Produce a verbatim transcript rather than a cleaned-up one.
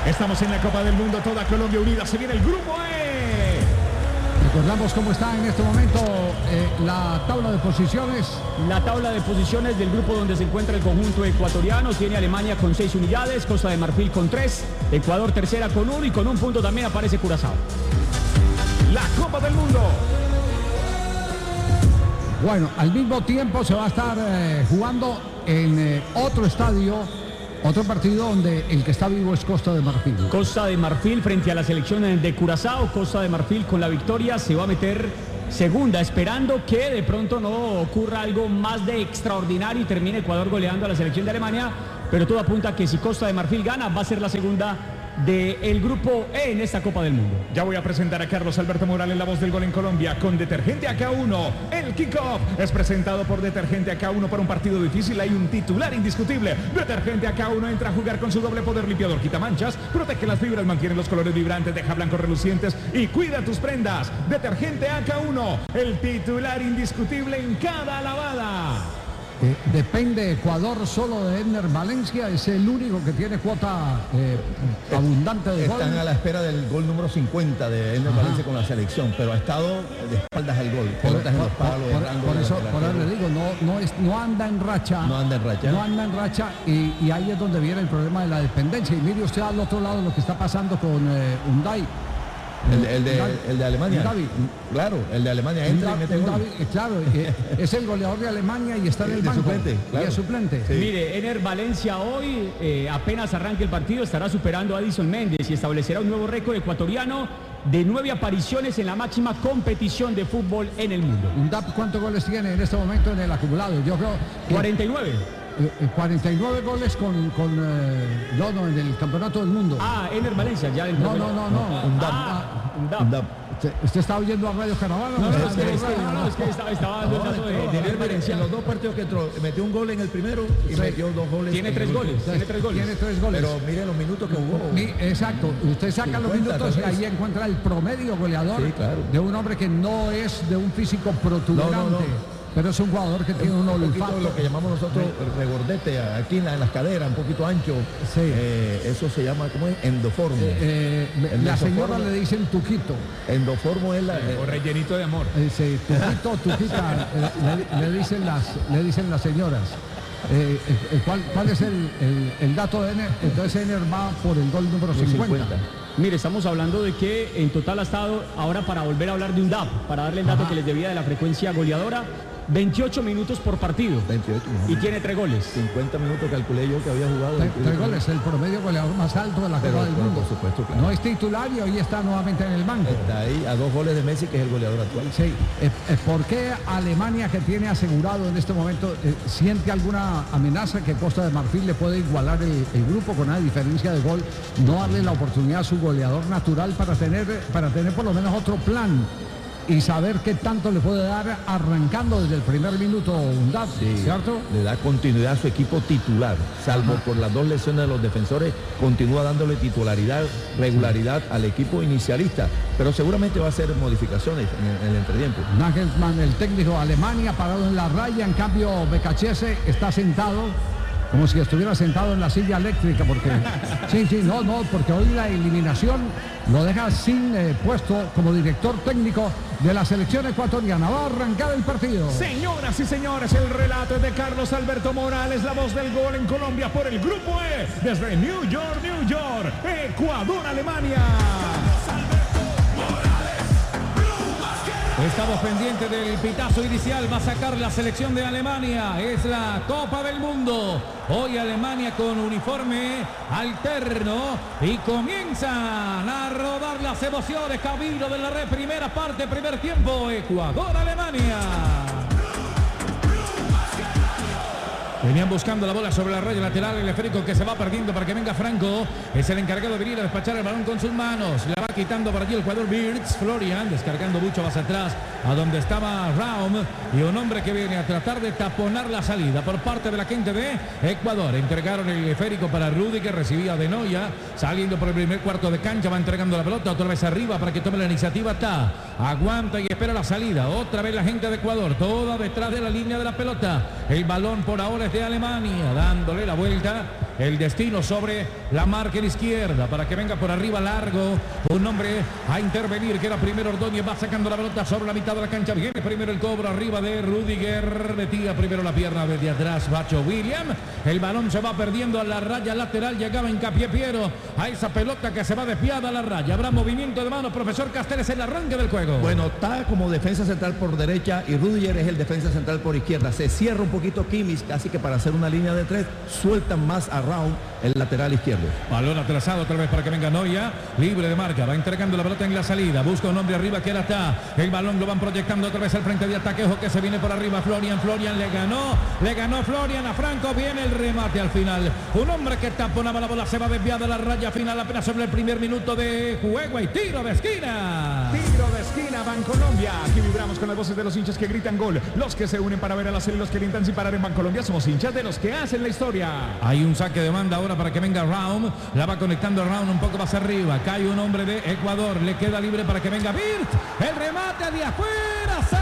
Estamos en la Copa del Mundo, toda Colombia unida. Se viene el grupo E. Recordamos cómo está en este momento eh, la tabla de posiciones. La tabla de posiciones del grupo donde se encuentra el conjunto ecuatoriano. Tiene Alemania con seis unidades, Costa de Marfil con tres, Ecuador tercera con uno y con un punto también aparece Curazao. La Copa del Mundo. Bueno, al mismo tiempo se va a estar eh, jugando en eh, otro estadio, otro partido donde el que está vivo es Costa de Marfil. Costa de Marfil frente a la selección de Curazao. Costa de Marfil con la victoria se va a meter segunda, esperando que de pronto no ocurra algo más de extraordinario y termine Ecuador goleando a la selección de Alemania, pero todo apunta a que si Costa de Marfil gana va a ser la segunda del grupo E en esta Copa del Mundo. Ya voy a presentar a Carlos Alberto Morales, la voz del gol en Colombia, con Detergente A K uno. El kickoff es presentado por Detergente A K uno. Para un partido difícil hay un titular indiscutible. Detergente A K uno entra a jugar con su doble poder limpiador, quita manchas, protege las fibras, mantiene los colores vibrantes, deja blancos relucientes y cuida tus prendas. Detergente A K uno, el titular indiscutible en cada lavada. Eh, depende Ecuador solo de Enner Valencia, es el único que tiene cuota eh, abundante de Están gol. a la espera del gol número cincuenta de Enner Valencia con la selección, pero ha estado de espaldas al gol, pelotas en los palos, por, errando por la- eso, la- por eso le digo, no, no, es, no anda en racha. No anda en racha. No anda en racha y, y ahí es donde viene el problema de la dependencia. Y mire usted al otro lado lo que está pasando con eh, Hyundai. El, el de, Hyundai. el de Alemania. Hyundai. Claro, el de Alemania entra y mete gol. Hyundai, eh, claro, eh, es el goleador de Alemania y está en el De banco. suplente, claro. Y es suplente. Sí. Mire, Ener Valencia hoy, eh, apenas arranque el partido, estará superando a Adison Méndez y establecerá un nuevo récord ecuatoriano de nueve apariciones en la máxima competición de fútbol en el mundo. Hyundai, ¿cuántos goles tiene en este momento en el acumulado? Yo creo que cuarenta y nueve. eh, eh, cuarenta y nueve goles con, con eh, no, no, en el campeonato del mundo. Ah, Ener Valencia, ya del No, no, no, no. Hyundai. Ah, Hyundai. Hyundai. ¿Usted, usted está oyendo a Radio Caravana? No, no, ¿O es está que, es oyendo que- radio? no, no, es que estaba, estaba dando el dato de, de Ener Valencia. En los dos partidos que entró, metió un gol en el primero y Sí. metió dos goles. Tiene en tres el último. goles, tiene tres goles. Tiene tres goles. Pero mire los minutos que jugó. Mi- exacto, usted saca los cincuenta minutos y tal vez. ahí encuentra el promedio goleador Sí, claro. de un hombre que no es de un físico protuberante, No, no, no. pero es un jugador que tiene un Un poquito olfato. lo que llamamos nosotros regordete aquí en, la- en las caderas, un poquito ancho. Sí. Eh, eso se llama, ¿cómo es? Endoformo. Eh, El la mesoformo. señora le dicen tuquito. Endoformo es la. eh, O rellenito de amor. Ese tuquito, tuquita, eh, le, le dicen las, le dicen las señoras. Eh, eh, ¿cuál, cuál es el, el- el dato de Ener? Entonces Ener va por el gol número cincuenta. cincuenta. Mire, estamos hablando de que en total ha estado, ahora para volver a hablar de un D A P, para darle el dato Ajá. que les debía de la frecuencia goleadora, veintiocho minutos por partido. veintiocho. Y tiene tres goles. cincuenta minutos calculé yo que había jugado. Tres, tres goles, el promedio goleador más alto de la Pero- Copa del pero Mundo. por supuesto, claro. No es titular y hoy está nuevamente en el banco. Está ahí a dos goles de Messi, que es el goleador actual. Sí, eh, eh, ¿por qué Alemania, que tiene asegurado en este momento, eh, siente alguna amenaza que Costa de Marfil le puede igualar el, el grupo con una diferencia de gol, no darle la oportunidad a su goleador natural para tener, para tener por lo menos otro plan y saber qué tanto le puede dar arrancando desde el primer minuto un D A P, Sí, ¿cierto? le da continuidad a su equipo titular, salvo por las dos lesiones de los defensores, continúa dándole titularidad, regularidad al equipo inicialista, pero seguramente va a hacer modificaciones en, en el entretiempo. Nagelsmann, el técnico de Alemania, parado en la raya, en cambio Becachese está sentado como si estuviera sentado en la silla eléctrica, porque sí, sí, no, no, porque hoy la eliminación lo deja sin eh, puesto como director técnico de la selección ecuatoriana. Va a arrancar el partido. Señoras y señores, el relato es de Carlos Alberto Morales, la voz del gol en Colombia por el grupo E, desde New York, New York, Ecuador, Alemania. Estamos pendientes del pitazo inicial. Va a sacar la selección de Alemania. Es la Copa del Mundo. Hoy Alemania con uniforme alterno. Y comienzan a rodar las emociones. Camino de la red. Primera parte, primer tiempo. Ecuador, Alemania. Venían buscando la bola sobre la raya lateral, el esférico que se va perdiendo para que venga Franco. Es el encargado de venir a despachar el balón con sus manos. La va quitando por allí el jugador Birds. Florian descargando mucho más atrás a donde estaba Raum. Y un hombre que viene a tratar de taponar la salida por parte de la gente de Ecuador. Entregaron el esférico para Rudy, que recibía de Noya. Saliendo por el primer cuarto de cancha, va entregando la pelota otra vez arriba para que tome la iniciativa. Está, aguanta y espera la salida. Otra vez la gente de Ecuador, toda detrás de la línea de la pelota. El balón por ahora es de Alemania, dándole la vuelta el destino sobre la marca izquierda para que venga por arriba largo. Un hombre a intervenir que era primero Ordóñez. Va sacando la pelota sobre la mitad de la cancha. Viene primero el cobro arriba de Rudiger. Metía primero la pierna desde atrás Bacho William. El balón se va perdiendo a la raya lateral. Llegaba Hincapié Piero a esa pelota que se va desviada a la raya. Habrá movimiento de manos, profesor Casteles, en el arranque del juego. Bueno, está como defensa central por derecha y Rudiger es el defensa central por izquierda. Se cierra un poquito Kimmich, así que para hacer una línea de tres sueltan más a Raúl, el lateral izquierdo. Balón atrasado otra vez para que venga Noya, libre de marca, va entregando la pelota en la salida, busca un hombre arriba que ahora está, el balón lo van proyectando otra vez al frente de ataque, ojo que se viene por arriba Florian, Florian le ganó, le ganó Florian a Franco, viene el remate al final, un hombre que taponaba la bola, se va desviada a la raya final apenas sobre el primer minuto de juego y tiro de esquina. Tiro de esquina, Bancolombia. Aquí vibramos con las voces de los hinchas que gritan gol, los que se unen para ver a la serie, los que gritan sin parar en Bancolombia, somos hinchas de los que hacen la historia. Hay un saque de banda ahora para que venga Raum, la va conectando Raum un poco más arriba, cae un hombre de Ecuador, le queda libre para que venga Birt, el remate de afuera.